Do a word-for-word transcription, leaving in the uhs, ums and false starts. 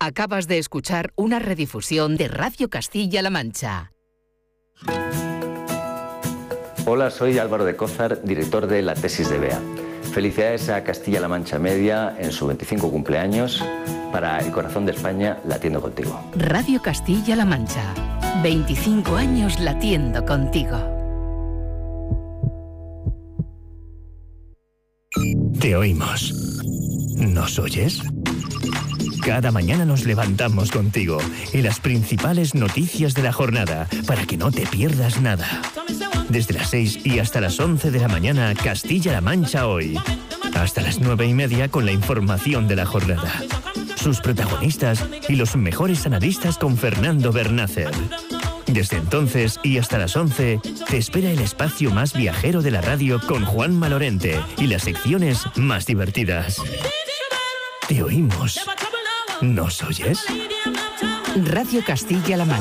Acabas de escuchar una redifusión de Radio Castilla-La Mancha. Hola, soy Álvaro de Cózar, director de La Tesis de Bea. Felicidades a Castilla-La Mancha Media en su veinticinco cumpleaños. Para el corazón de España, latiendo contigo. Radio Castilla-La Mancha. veinticinco años latiendo contigo. Te oímos. ¿Nos oyes? Cada mañana nos levantamos contigo y las principales noticias de la jornada para que no te pierdas nada. Desde las seis y hasta las once de la mañana, Castilla-La Mancha Hoy. Hasta las nueve y media con la información de la jornada. Sus protagonistas y los mejores analistas con Fernando Bernácer. Desde entonces y hasta las once, te espera el espacio más viajero de la radio con Juanma Lorente y las secciones más divertidas. Te oímos. ¿Nos oyes? Radio Castilla-La Mancha.